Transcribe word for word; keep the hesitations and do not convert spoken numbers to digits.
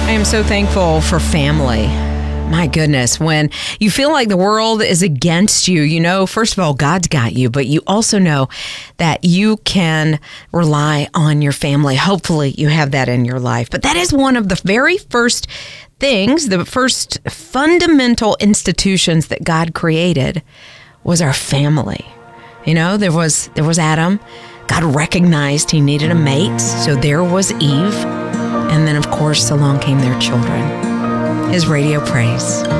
I am so thankful for family. My goodness, when you feel like the world is against you, you know, first of all, God's got you, but you also know that you can rely on your family. Hopefully you have that in your life. But that is one of the very first things, the first fundamental institutions that God created was our family. You know, there was there was Adam. God recognized he needed a mate, so there was Eve. And then, of course, along came their children. His radio praise.